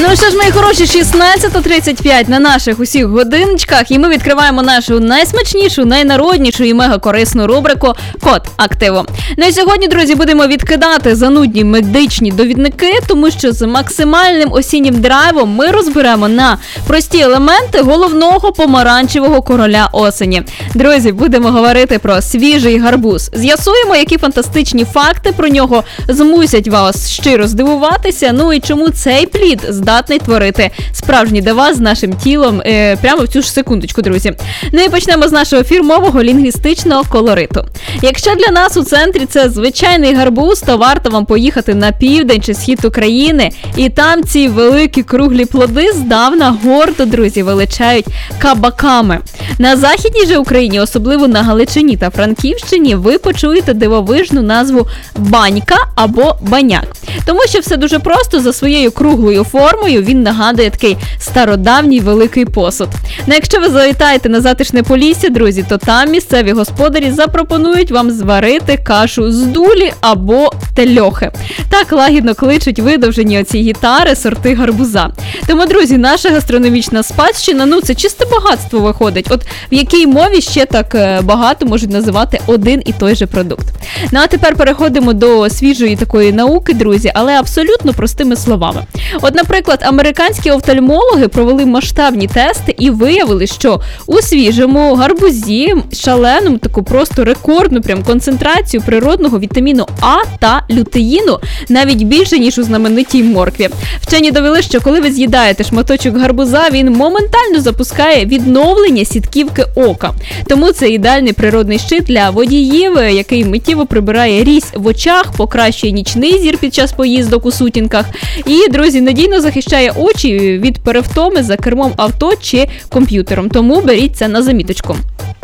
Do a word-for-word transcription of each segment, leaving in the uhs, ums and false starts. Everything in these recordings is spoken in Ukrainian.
Ну що ж, мої хороші, шістнадцята тридцять п'ять на наших усіх годиночках, і ми відкриваємо нашу найсмачнішу, найнароднішу і мегакорисну рубрику «Код активу». Ну і сьогодні, друзі, будемо відкидати занудні медичні довідники, тому що з максимальним осіннім драйвом ми розберемо на прості елементи головного помаранчевого короля осені. Друзі, будемо говорити про свіжий гарбуз. З'ясуємо, які фантастичні факти про нього змусять вас щиро здивуватися, ну і чому цей плід здатний творити справжні дива з нашим тілом е, прямо в цю ж секундочку, друзі. Ну і почнемо з нашого фірмового лінгвістичного колориту. Якщо для нас у центрі це звичайний гарбуз, то варто вам поїхати на південь чи схід України, і там ці великі круглі плоди здавна гордо, друзі, величають кабаками. На Західній же Україні, особливо на Галичині та Франківщині, ви почуєте дивовижну назву банька або баняк. Тому що все дуже просто, за своєю круглою формою він нагадує такий стародавній великий посуд. Ну, якщо ви завітаєте на затишне Полісся, друзі, то там місцеві господарі запропонують вам зварити кашу з дулі або тельохи. Так лагідно кличуть видовжені оці гітари сорти гарбуза. Тому, друзі, наша гастрономічна спадщина, ну це чисте багатство виходить. От в якій мові ще так багато можуть називати один і той же продукт. Ну а тепер переходимо до свіжої такої науки, друзі, але абсолютно простими словами. От, наприклад, американські офтальмологи провели масштабні тести і виявили, що у свіжому гарбузі шалену, таку просто рекордну прям концентрацію природного вітаміну А та лютеїну, навіть більше, ніж у знаменитій моркві. Вчені довели, що коли ви з'їдаєте шматочок гарбуза, він моментально запускає відновлення сітківки ока. Тому це ідеальний природний щит для водіїв, який миттєво прибирає різь в очах, покращує нічний зір під час поїздок у сутінках і, друзі, надійно захищає очі від перевтоми за кермом авто чи комп'ютером. Тому беріть це на заміточку.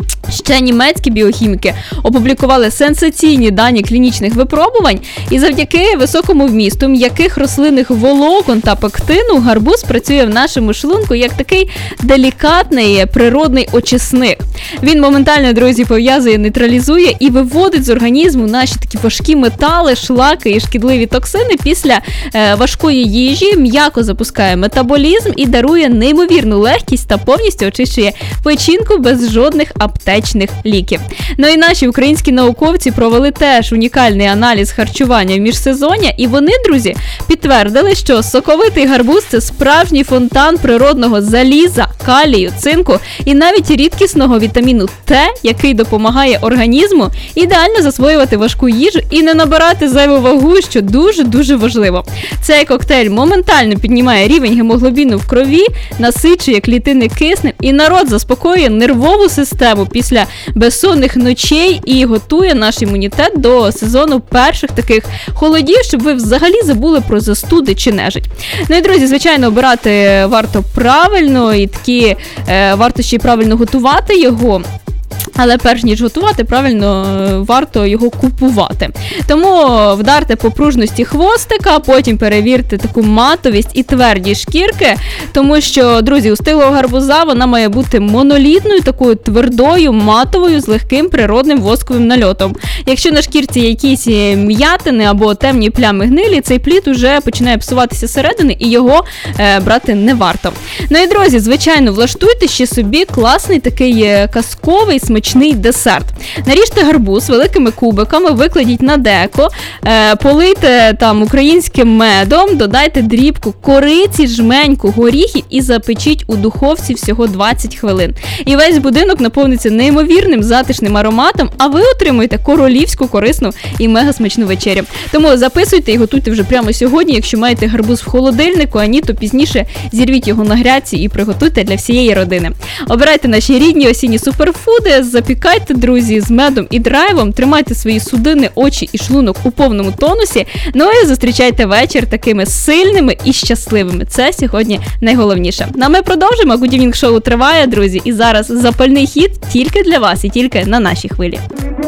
Ще німецькі біохіміки опублікували сенсаційні дані клінічних випробувань, і завдяки високому вмісту м'яких рослинних волокон та пектину гарбуз працює в нашому шлунку як такий делікатний природний очисник. Він моментально, друзі, пов'язує, нейтралізує і виводить з організму наші такі важкі метали, шлаки і шкідливі токсини після е, важкої їжі, м'яко запускає метаболізм і дарує неймовірну легкість та повністю очищує печінку без жодних аптечних ліків. Ну і наші українські науковці провели теж унікальний аналіз харчування в міжсезоння, і вони, друзі, підтвердили, що соковитий гарбуз – це справжній фонтан природного заліза, калію, цинку і навіть рідкісного вітаміну Т, який допомагає організму ідеально засвоювати важку їжу і не набирати зайву вагу, що дуже-дуже важливо. Цей коктейль моментально піднімає рівень гемоглобіну в крові, насичує клітини киснем і, народ, заспокоює нервову систему після безсонних ночей і готує наш імунітет до сезону перших таких холодів, щоб ви взагалі забули про застуди чи нежить. Ну і, друзі, звичайно, обирати варто правильно і такі е, варто ще й правильно готувати його. Але перш ніж готувати, правильно, варто його купувати. Тому вдарте по пружності хвостика, потім перевірте таку матовість і твердість шкірки, тому що, друзі, у стиглого гарбуза вона має бути монолітною, такою твердою, матовою, з легким природним восковим нальотом. Якщо на шкірці якісь м'ятини або темні плями гнилі, цей плід уже починає псуватися зсередини і його е, брати не варто. Ну і, друзі, звичайно, влаштуйте ще собі класний такий казковий, смачний десерт. Наріжте гарбуз великими кубиками, викладіть на деко, е, полийте там українським медом, додайте дрібку кориці, жменьку горіхів і запечіть у духовці всього двадцять хвилин. І весь будинок наповниться неймовірним затишним ароматом, а ви отримуєте королівську, корисну і мега смачну вечерю. Тому записуйте і готуйте вже прямо сьогодні, якщо маєте гарбуз в холодильнику, а ні, то пізніше зірвіть його на грядці і приготуйте для всієї родини. Обирайте наші рідні осінні суперфуди, запікайте, друзі, з медом і драйвом, тримайте свої судини, очі і шлунок у повному тонусі, ну і зустрічайте вечір такими сильними і щасливими. Це сьогодні найголовніше. Ну а ми продовжимо, Good Evening Show триває, друзі, і зараз запальний хіт тільки для вас і тільки на нашій хвилі.